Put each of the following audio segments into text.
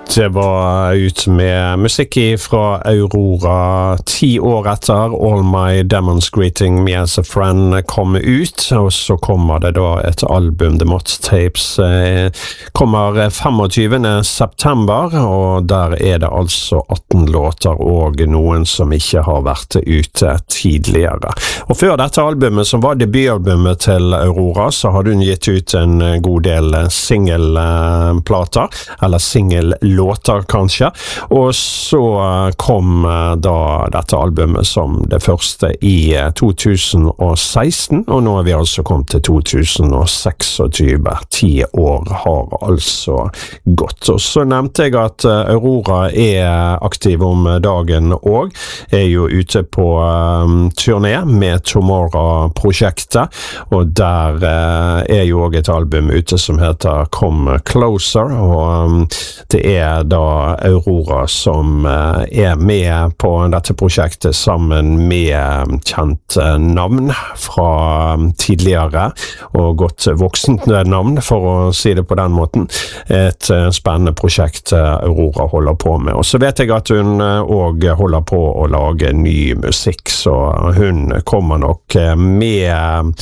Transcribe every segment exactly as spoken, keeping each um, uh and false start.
Det var ut med musikk fra Aurora ti år etter All My Demons Greeting Me As A Friend kom ut, og så kommer det da et album, The Mott Tapes, eh, kommer tjuende september, og der er det altså atten låter og noen som ikke har vært ute tidligere. Og før dette albumet, som var debutalbumet til Aurora, så hadde hun gitt ut en god del singelplater, eller singellåter kanskje, og så kom da dette albumet som det første i to tusen og seksten, og nå er vi altså kommet til to tusen og tjueseks. Ti år har altså gått. Og så nevnte jeg at Aurora er aktiv om dagen og er jo ute på um, turné med Tomorrow-prosjektet, og der uh, er jo også et album ute som heter Come Closer, og um, det er da Aurora som uh, er med på dette prosjektet sammen med kjent uh, navn fra um, tidligere, og godt voksent navn, for å si det på den måten. Et uh, spennende prosjekt uh, Aurora holder på med. Og så vet jeg at hun uh, også holder på å lage ny musikk, så hun kommer nok uh, med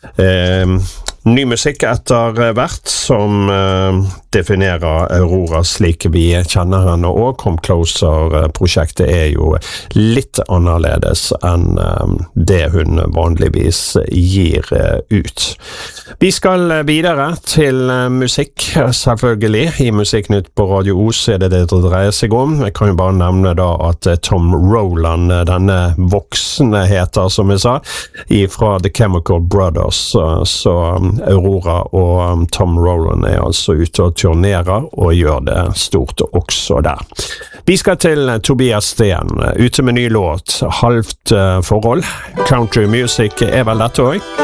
uh, ny musikk etter hvert som uh, definerer Aurora slik vi kjenner henne, og Come Closer-prosjektet er jo litt annerledes enn uh, det hun vanligvis gir uh, ut. Vi skal videre til uh, musikk, selvfølgelig. I Musikknytt på Radio Os er det det det dreier seg om. Jeg kan jo bare nevne da at uh, Tom Rowland, denne voksne heter, som jeg sa, fra The Chemical Brothers, uh, så um, Aurora og um, Tom Rowland er altså ute og turnerer og gjør det stort også der. Vi skal til Tobias Sten, ute med ny låt, Halvt uh, forhold. Country music er vel dette også?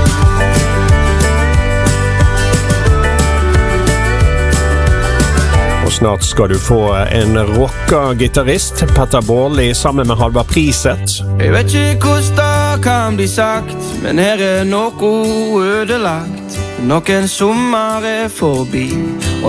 Og snart skal du få en rocka-gitarrist, Petter Baarli, sammen med Halvard Priset. Jeg vet ikke hvordan det kan bli sagt, men her er noe ødelagt. Noen sommer er forbi,